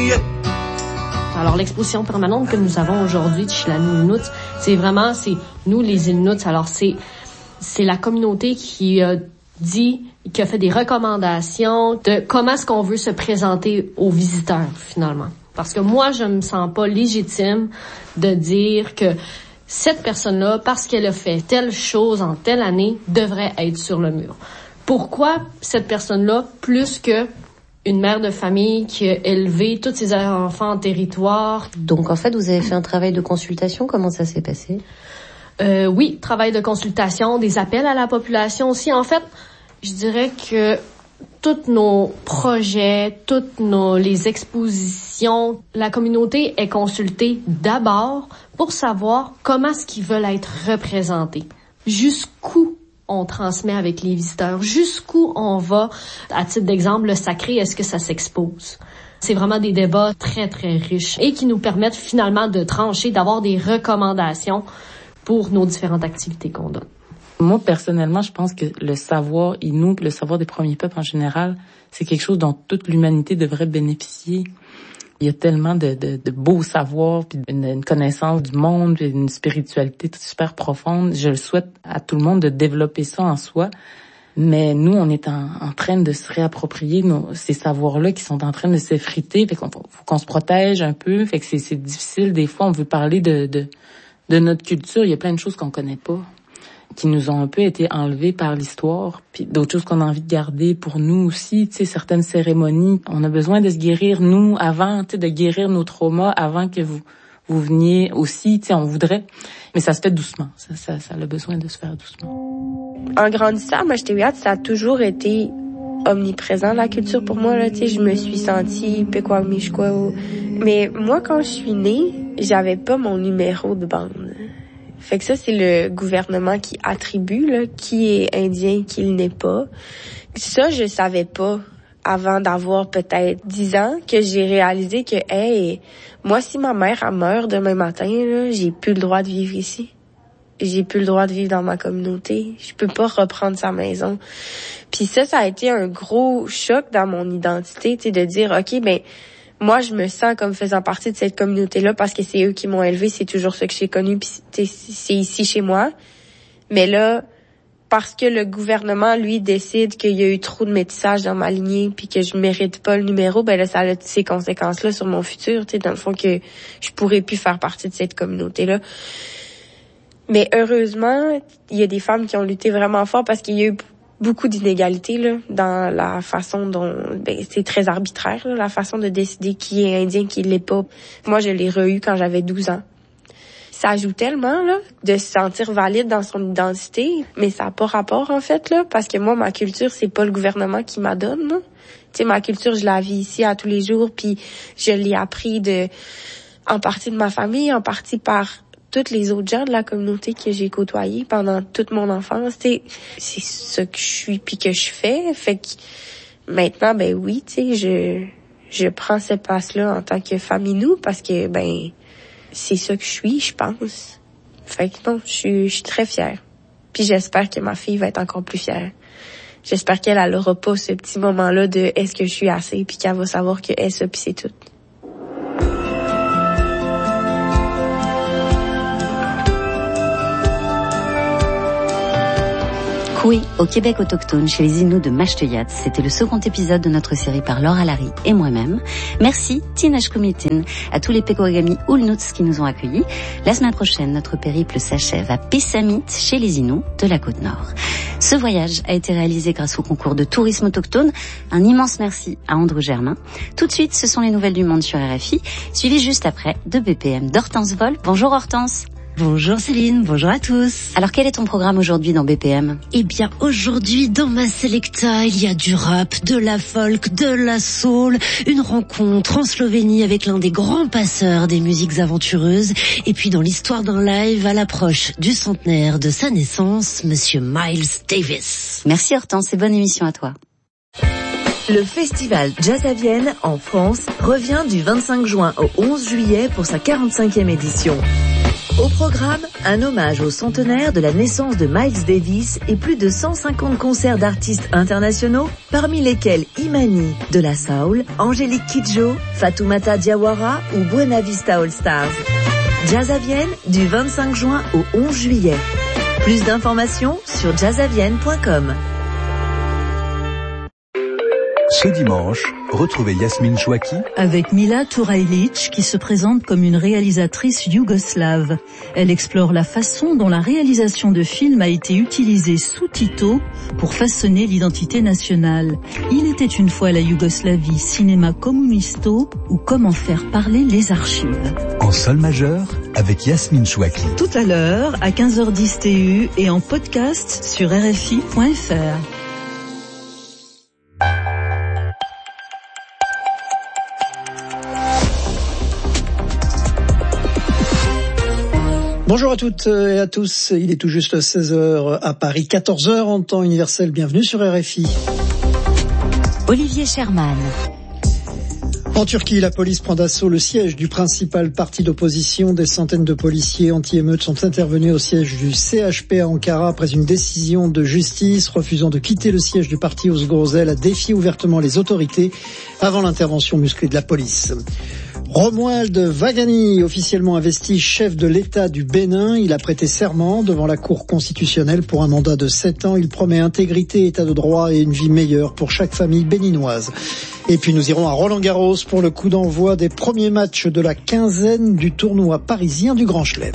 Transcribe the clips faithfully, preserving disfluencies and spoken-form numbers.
Alors, l'exposition permanente que nous avons aujourd'hui de Chilani Inuits, c'est vraiment, c'est nous les Inuits. Alors, c'est, c'est la communauté qui a dit, qui a fait des recommandations de comment est-ce qu'on veut se présenter aux visiteurs, finalement. Parce que moi, je me sens pas légitime de dire que cette personne-là, parce qu'elle a fait telle chose en telle année, devrait être sur le mur. Pourquoi cette personne-là, plus que une mère de famille qui a élevé tous ses enfants en territoire? Donc, en fait, vous avez fait un travail de consultation. Comment ça s'est passé? Euh, oui, travail de consultation, des appels à la population aussi. En fait, je dirais que tous nos projets, toutes nos les expositions, la communauté est consultée d'abord pour savoir comment est-ce qu'ils veulent être représentés. Jusqu'où on transmet avec les visiteurs, jusqu'où on va. À titre d'exemple, le sacré, est-ce que ça s'expose? C'est vraiment des débats très, très riches et qui nous permettent finalement de trancher, d'avoir des recommandations pour nos différentes activités qu'on donne. Moi, personnellement, je pense que le savoir Innu, le savoir des premiers peuples en général, c'est quelque chose dont toute l'humanité devrait bénéficier. Il y a tellement de, de, de beaux savoirs, puis une, une connaissance du monde, puis une spiritualité super profonde. Je le souhaite à tout le monde de développer ça en soi. Mais nous, on est en, en train de se réapproprier nos, ces savoirs-là qui sont en train de s'effriter. Fait qu'on faut qu'on se protège un peu. Fait que c'est, c'est difficile. Des fois, on veut parler de, de, de notre culture. Il y a plein de choses qu'on connaît pas, qui nous ont un peu été enlevées par l'histoire, puis d'autres choses qu'on a envie de garder pour nous aussi, tu sais, certaines cérémonies. On a besoin de se guérir, nous, avant, tu sais, de guérir nos traumas avant que vous vous veniez aussi, tu sais, on voudrait, mais ça se fait doucement, ça, ça, ça a besoin de se faire doucement. En grandissant à Mashtewiyat, ça a toujours été omniprésent, la culture, pour moi, là, tu sais, je me suis sentie Pequawmishkwa. Mais moi, quand je suis née, j'avais pas mon numéro de bande. Fait que ça, c'est le gouvernement qui attribue, là, qui est indien, qui le n'est pas. Ça, je savais pas avant d'avoir peut-être dix ans que j'ai réalisé que, hey, moi, si ma mère, elle meurt demain matin, là, j'ai plus le droit de vivre ici. J'ai plus le droit de vivre dans ma communauté. Je peux pas reprendre sa maison. Puis ça, ça a été un gros choc dans mon identité, tu sais, de dire, OK, ben, moi, je me sens comme faisant partie de cette communauté-là parce que c'est eux qui m'ont élevée, c'est toujours ce que j'ai connu, puis c'est ici chez moi. Mais là, parce que le gouvernement, lui, décide qu'il y a eu trop de métissage dans ma lignée puis que je mérite pas le numéro, ben là, ça a ces conséquences-là sur mon futur, tu sais, dans le fond, que je pourrais plus faire partie de cette communauté-là. Mais heureusement, il y a des femmes qui ont lutté vraiment fort parce qu'il y a eu beaucoup d'inégalités là dans la façon dont ben c'est très arbitraire là, la façon de décider qui est indien, qui l'est pas. Moi, je l'ai re-eu quand j'avais douze ans. Ça joue tellement là de se sentir valide dans son identité, mais ça a pas rapport en fait là parce que moi ma culture, c'est pas le gouvernement qui m'a donné. Tu sais, ma culture, je la vis ici à tous les jours, puis je l'ai appris de en partie de ma famille, en partie par toutes les autres gens de la communauté que j'ai côtoyés pendant toute mon enfance. C'est c'est ce que je suis puis que je fais. Fait que maintenant, ben oui, tu sais, je je prends cette place-là en tant que femme Innu parce que ben c'est ça que je suis, je pense. Fait que non, je suis je suis très fière. Puis j'espère que ma fille va être encore plus fière. J'espère qu'elle elle aura pas ce petit moment-là de est-ce que je suis assez puis qu'elle va savoir que est ça puis c'est tout. Oui, au Québec autochtone, chez les Inuits de Mashtewiyat. C'était le second épisode de notre série par Laura Larry et moi-même. Merci, Tinashkumitin, à tous les Pequawagami Ulnuts qui nous ont accueillis. La semaine prochaine, notre périple s'achève à Pessamit, chez les Inuits de la Côte-Nord. Ce voyage a été réalisé grâce au concours de tourisme autochtone. Un immense merci à Andrew Germain. Tout de suite, ce sont les nouvelles du monde sur R F I, suivi juste après de B P M d'Hortense Vol. Bonjour Hortense. Bonjour Céline, bonjour à tous. Alors quel est ton programme aujourd'hui dans B P M? Eh bien aujourd'hui dans ma Selecta, il y a du rap, de la folk, de la soul, une rencontre en Slovénie avec l'un des grands passeurs des musiques aventureuses, et puis dans l'histoire d'un live à l'approche du centenaire de sa naissance, Monsieur Miles Davis. Merci Hortense et bonne émission à toi. Le festival Jazz à Vienne en France revient du vingt-cinq juin au onze juillet pour sa quarante-cinquième édition. Au programme, un hommage au centenaire de la naissance de Miles Davis et plus de cent cinquante concerts d'artistes internationaux, parmi lesquels Imani de la Soul, Angélique Kidjo, Fatoumata Diawara ou Buena Vista All Stars. Jazz à Vienne du vingt-cinq juin au onze juillet. Plus d'informations sur jazz à vienne point com. Ce dimanche, retrouvez Yasmine Chouaki avec Mila Turajlic qui se présente comme une réalisatrice yougoslave. Elle explore la façon dont la réalisation de films a été utilisée sous Tito pour façonner l'identité nationale. Il était une fois la Yougoslavie, cinéma communisto ou comment faire parler les archives. En sol majeur avec Yasmine Chouaki. Tout à l'heure à quinze heures dix T U et en podcast sur R F I point F R. Bonjour à toutes et à tous, il est tout juste seize heures à Paris, quatorze heures en temps universel, bienvenue sur R F I. Olivier Sherman. En Turquie, la police prend d'assaut le siège du principal parti d'opposition. Des centaines de policiers anti-émeutes sont intervenus au siège du C H P à Ankara après une décision de justice. Refusant de quitter le siège du parti, Özgür Özel a défié ouvertement les autorités avant l'intervention musclée de la police. Romuald Vagani, officiellement investi chef de l'État du Bénin, il a prêté serment devant la Cour constitutionnelle pour un mandat de sept ans. Il promet intégrité, état de droit et une vie meilleure pour chaque famille béninoise. Et puis nous irons à Roland-Garros pour le coup d'envoi des premiers matchs de la quinzaine du tournoi parisien du Grand Chelem.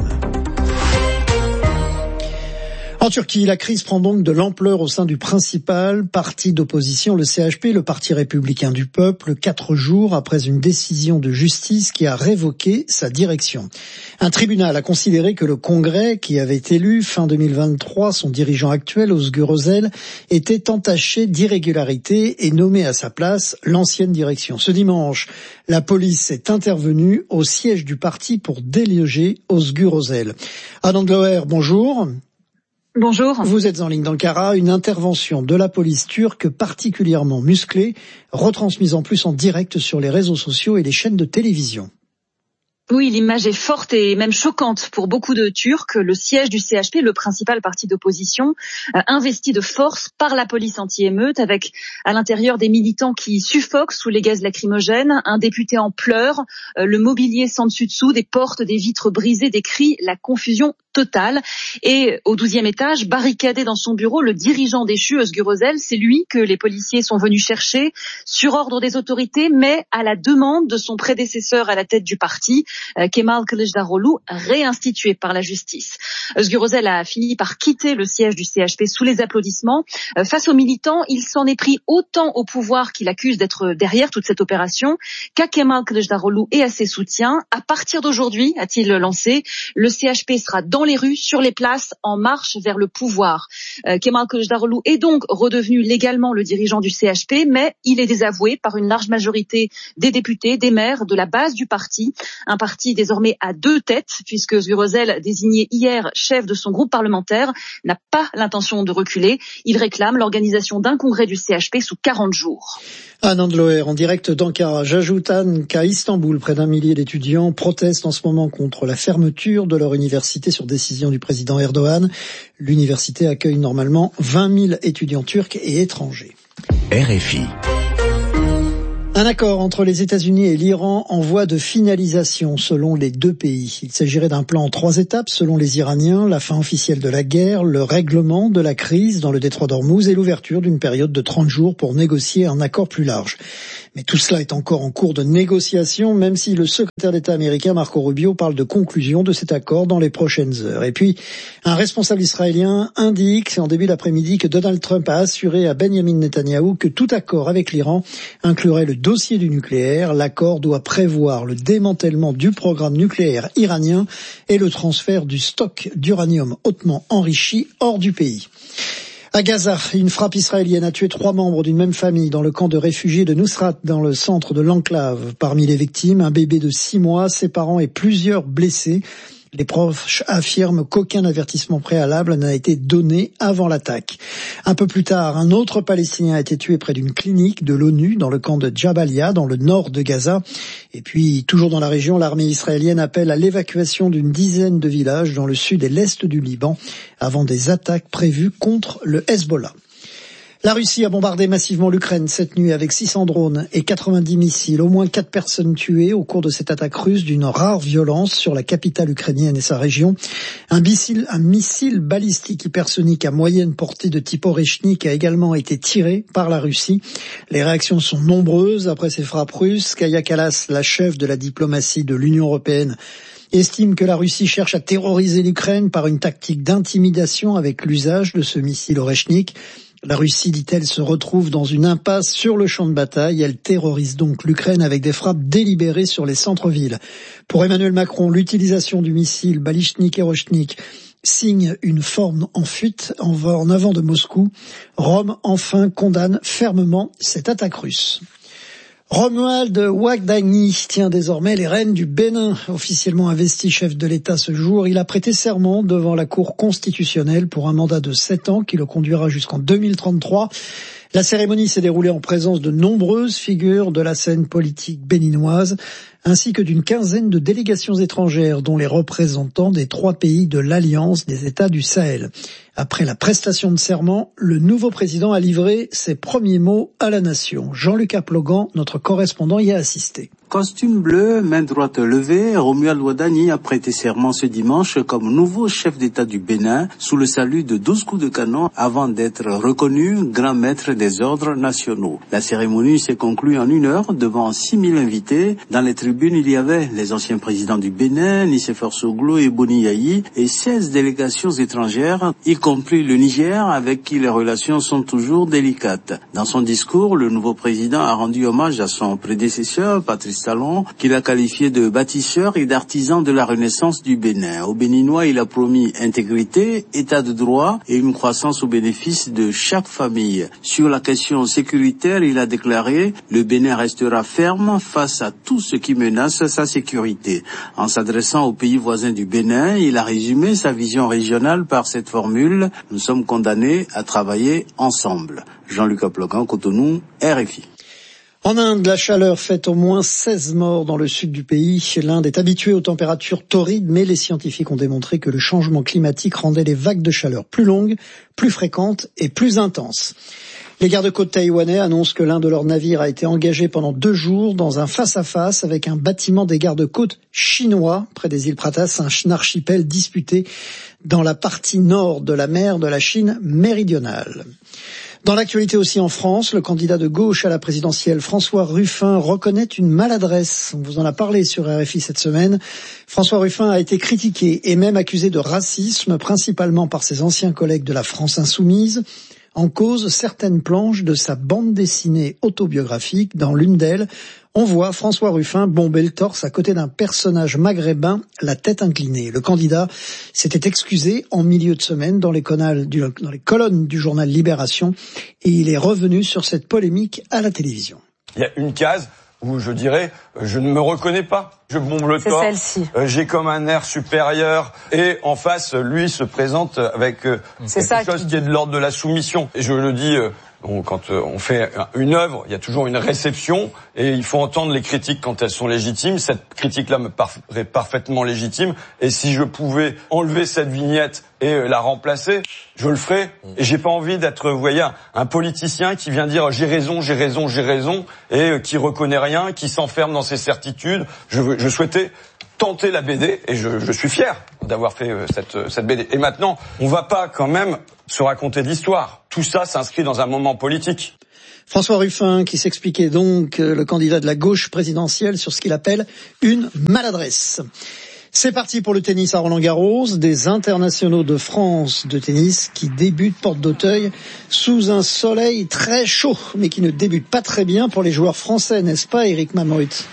En Turquie, la crise prend donc de l'ampleur au sein du principal parti d'opposition, le C H P, le Parti républicain du peuple, quatre jours après une décision de justice qui a révoqué sa direction. Un tribunal a considéré que le Congrès, qui avait élu fin deux mille vingt-trois son dirigeant actuel, Özgür Özel, était entaché d'irrégularités et nommé à sa place l'ancienne direction. Ce dimanche, la police est intervenue au siège du parti pour déloger Özgür Özel. Anand Loher, bonjour. Bonjour. Vous êtes en ligne d'Ankara, une intervention de la police turque particulièrement musclée, retransmise en plus en direct sur les réseaux sociaux et les chaînes de télévision. Oui, l'image est forte et même choquante pour beaucoup de Turcs. Le siège du C H P, le principal parti d'opposition, investi de force par la police anti-émeute, avec à l'intérieur des militants qui suffoquent sous les gaz lacrymogènes, un député en pleurs, le mobilier sans dessus-dessous, des portes, des vitres brisées, des cris, la confusion totale. Et au douzième étage, barricadé dans son bureau, le dirigeant déchu, Özgür Özel, c'est lui que les policiers sont venus chercher sur ordre des autorités, mais à la demande de son prédécesseur à la tête du parti, Kemal Kılıçdaroğlu, réinstitué par la justice. Özgür Özel a fini par quitter le siège du C H P sous les applaudissements. Face aux militants, il s'en est pris autant au pouvoir qu'il accuse d'être derrière toute cette opération qu'à Kemal Kılıçdaroğlu et à ses soutiens. À partir d'aujourd'hui, a-t-il lancé, le C H P sera dans les rues, sur les places, en marche vers le pouvoir. Euh, Kemal Kılıçdaroğlu est donc redevenu légalement le dirigeant du C H P, mais il est désavoué par une large majorité des députés, des maires, de la base du parti. Un parti désormais à deux têtes, puisque Özgür Özel, désigné hier chef de son groupe parlementaire, n'a pas l'intention de reculer. Il réclame l'organisation d'un congrès du C H P sous quarante jours. Anand Loher, en direct d'Ankara. J'ajoute, Anne, qu'à Istanbul, près d'un millier d'étudiants protestent en ce moment contre la fermeture de leur université sur décision du président Erdogan. L'université accueille normalement vingt mille étudiants turcs et étrangers. R F I. Un accord entre les États-Unis et l'Iran en voie de finalisation selon les deux pays. Il s'agirait d'un plan en trois étapes selon les Iraniens, la fin officielle de la guerre, le règlement de la crise dans le détroit d'Ormuz et l'ouverture d'une période de trente jours pour négocier un accord plus large. Mais tout cela est encore en cours de négociation, même si le secrétaire d'État américain Marco Rubio parle de conclusion de cet accord dans les prochaines heures. Et puis, un responsable israélien indique en début d'après-midi que Donald Trump a assuré à Benjamin Netanyahou que tout accord avec l'Iran inclurait le dossier du nucléaire. L'accord doit prévoir le démantèlement du programme nucléaire iranien et le transfert du stock d'uranium hautement enrichi hors du pays. À Gaza, une frappe israélienne a tué trois membres d'une même famille dans le camp de réfugiés de Nusrat, dans le centre de l'enclave. Parmi les victimes, un bébé de six mois, ses parents et plusieurs blessés. Les proches affirment qu'aucun avertissement préalable n'a été donné avant l'attaque. Un peu plus tard, un autre Palestinien a été tué près d'une clinique de l'ONU dans le camp de Jabalia, dans le nord de Gaza. Et puis, toujours dans la région, l'armée israélienne appelle à l'évacuation d'une dizaine de villages dans le sud et l'est du Liban avant des attaques prévues contre le Hezbollah. La Russie a bombardé massivement l'Ukraine cette nuit avec six cents drones et quatre-vingt-dix missiles. Au moins quatre personnes tuées au cours de cette attaque russe d'une rare violence sur la capitale ukrainienne et sa région. Un missile, un missile balistique hypersonique à moyenne portée de type Oreshnik a également été tiré par la Russie. Les réactions sont nombreuses après ces frappes russes. Kaja Kallas, la chef de la diplomatie de l'Union européenne, estime que la Russie cherche à terroriser l'Ukraine par une tactique d'intimidation avec l'usage de ce missile Oreshnik. La Russie, dit-elle, se retrouve dans une impasse sur le champ de bataille. Elle terrorise donc l'Ukraine avec des frappes délibérées sur les centres-villes. Pour Emmanuel Macron, l'utilisation du missile Balishnik et Oreshnik signe une forme en fuite en avant de Moscou. Rome, enfin, condamne fermement cette attaque russe. Romuald Ouattani tient désormais les rênes du Bénin. Officiellement investi chef de l'État ce jour, il a prêté serment devant la Cour constitutionnelle pour un mandat de sept ans qui le conduira jusqu'en deux mille trente-trois. La cérémonie s'est déroulée en présence de nombreuses figures de la scène politique béninoise, ainsi que d'une quinzaine de délégations étrangères, dont les représentants des trois pays de l'Alliance des États du Sahel. Après la prestation de serment, le nouveau président a livré ses premiers mots à la nation. Jean-Luc Aplogan, notre correspondant, y a assisté. Costume bleu, main droite levée, Romuald Ouattani a prêté serment ce dimanche comme nouveau chef d'État du Bénin sous le salut de douze coups de canon avant d'être reconnu grand maître des ordres nationaux. La cérémonie s'est conclue en une heure devant six mille invités. Dans les tribunes, il y avait les anciens présidents du Bénin, Nicéphore Soglo et Boni Yayi, et seize délégations étrangères, y compris le Niger, avec qui les relations sont toujours délicates. Dans son discours, le nouveau président a rendu hommage à son prédécesseur, Patrice Talon, qu'il a qualifié de bâtisseur et d'artisan de la renaissance du Bénin. Aux Béninois, il a promis intégrité, état de droit et une croissance au bénéfice de chaque famille. Sur la question sécuritaire, il a déclaré « Le Bénin restera ferme face à tout ce qui menace sa sécurité ». En s'adressant aux pays voisins du Bénin, il a résumé sa vision régionale par cette formule « Nous sommes condamnés à travailler ensemble ». Jean-Luc Aplogan, Cotonou, R F I. En Inde, la chaleur fait au moins seize morts dans le sud du pays. L'Inde est habituée aux températures torrides, mais les scientifiques ont démontré que le changement climatique rendait les vagues de chaleur plus longues, plus fréquentes et plus intenses. Les gardes-côtes taïwanais annoncent que l'un de leurs navires a été engagé pendant deux jours dans un face-à-face avec un bâtiment des gardes-côtes chinois près des îles Pratas, un archipel disputé dans la partie nord de la mer de la Chine méridionale. Dans l'actualité aussi en France, le candidat de gauche à la présidentielle François Ruffin reconnaît une maladresse. On vous en a parlé sur R F I cette semaine. François Ruffin a été critiqué et même accusé de racisme, principalement par ses anciens collègues de la France Insoumise. En cause, certaines planches de sa bande dessinée autobiographique. Dans l'une d'elles, on voit François Ruffin bomber le torse à côté d'un personnage maghrébin, la tête inclinée. Le candidat s'était excusé en milieu de semaine dans les, du, dans les colonnes du journal Libération et il est revenu sur cette polémique à la télévision. Il y a une case où je dirais je ne me reconnais pas. Je bombe le torse, celle-ci. Euh, j'ai comme un air supérieur et en face, lui se présente avec euh, quelque ça chose qui... qui est de l'ordre de la soumission. Et je le dis, euh, bon, quand euh, on fait une œuvre, il y a toujours une réception et il faut entendre les critiques quand elles sont légitimes. Cette critique-là me paraît parfaitement légitime et si je pouvais enlever cette vignette et euh, la remplacer, je le ferais. Et j'ai pas envie d'être, vous voyez, un, un politicien qui vient dire j'ai raison, j'ai raison, j'ai raison et euh, qui reconnaît rien, qui s'enferme dans ses certitudes. Je, je souhaitais tenter la B D et je, je suis fier d'avoir fait euh, cette, euh, cette B D. Et maintenant, on va pas quand même se raconter d'histoire. Tout ça s'inscrit dans un moment politique. François Ruffin qui s'expliquait donc, euh, le candidat de la gauche présidentielle, sur ce qu'il appelle une maladresse. C'est parti pour le tennis à Roland-Garros, des internationaux de France de tennis qui débutent porte d'Auteuil sous un soleil très chaud, mais qui ne débutent pas très bien pour les joueurs français, n'est-ce pas Eric Mamout?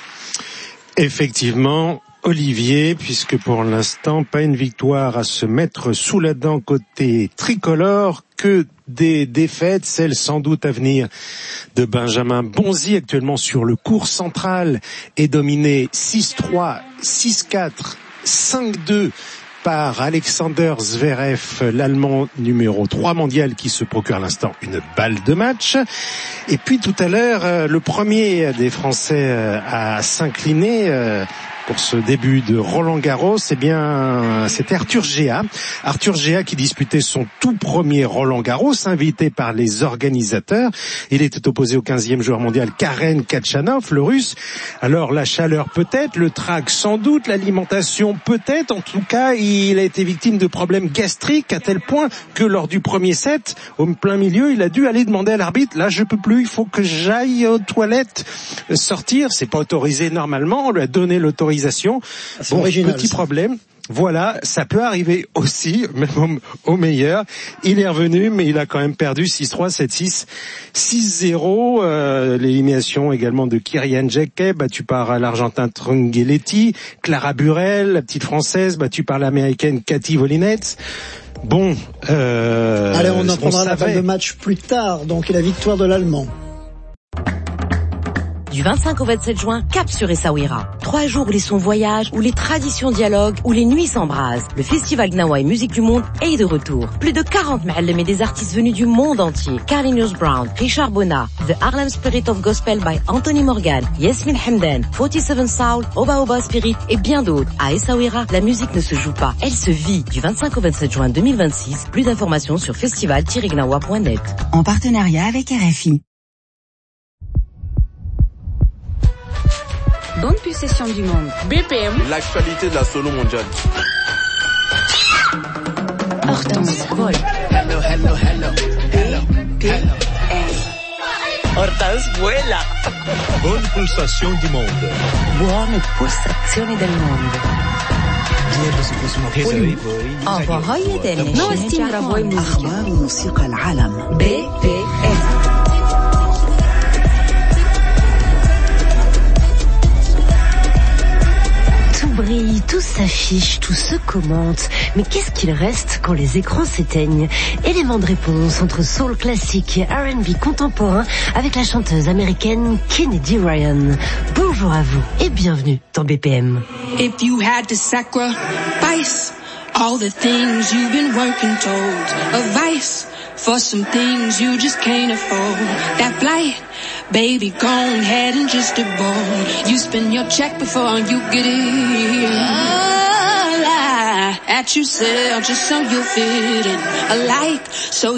Effectivement, Olivier, puisque pour l'instant, pas une victoire à se mettre sous la dent côté tricolore, que des défaites, celles sans doute à venir de Benjamin Bonzi, actuellement sur le court central, est dominé six trois, six quatre, cinq deux par Alexander Zverev, l'Allemand numéro trois mondial qui se procure à l'instant une balle de match. Et puis tout à l'heure, le premier des Français à s'incliner pour ce début de Roland-Garros, eh bien, c'était Arthur Géa. Arthur Géa qui disputait son tout premier Roland-Garros, invité par les organisateurs. Il était opposé au quinzième joueur mondial Karen Khachanov, le Russe. Alors, la chaleur peut-être, le trac sans doute, l'alimentation peut-être. En tout cas, il a été victime de problèmes gastriques à tel point que lors du premier set, au plein milieu, il a dû aller demander à l'arbitre, là, je peux plus, il faut que j'aille aux toilettes sortir. C'est pas autorisé normalement, on lui a donné l'autorisation. Bon, original, petit ça. Problème. Voilà, ça peut arriver aussi, même au, au meilleur. Il est revenu, mais il a quand même perdu six trois, sept six, six zéro. Euh, l'élimination également de Kirian Jacquet, battu par l'Argentin Trungelliti. Clara Burel, la petite Française, battue par l'Américaine Cathy Volinets. Bon, euh... Allez, on en prendra la balle de match plus tard, donc, et la victoire de l'Allemand. Du vingt-cinq au vingt-sept juin, cap sur Essaouira. Trois jours où les sons voyagent, où les traditions dialoguent, où les nuits s'embrasent. Le festival Gnawa et Musique du Monde est de retour. Plus de quarante ma'allem et des artistes venus du monde entier. Carlinhos Brown, Richard Bona, The Harlem Spirit of Gospel by Anthony Morgan, Yasmin Hamdan, forty-seven Soul, Oba Oba Spirit et bien d'autres. À Essaouira, la musique ne se joue pas, elle se vit. Du vingt-cinq au vingt-sept juin deux mille vingt-six, plus d'informations sur festival tiret gnawa point net. En partenariat avec R F I. Bonne possession du monde. B P M. L'actualité de la solo mondiale. Hortense Vol. Hello, hello, hello. Hello, hello. Hortense vuela. Bonne pulsation du monde. Buone pulsazioni del mondo. أخبار دنيا. نوستي ربوي موسيقى. أخبار موسيقى العالم. B P M. Tout brille, tout s'affiche, tout se commente. Mais qu'est-ce qu'il reste quand les écrans s'éteignent? Élément de réponse entre soul classique et R and B contemporain avec la chanteuse américaine Kennedy Ryan. Bonjour à vous et bienvenue dans B P M. If you had to sacrifice all the things you've been working towards, a vice for some things you just can't afford, that flight, baby, go ahead and just aboard. You spend your check before you get it. Oh, lie at yourself just so you fit in. A like so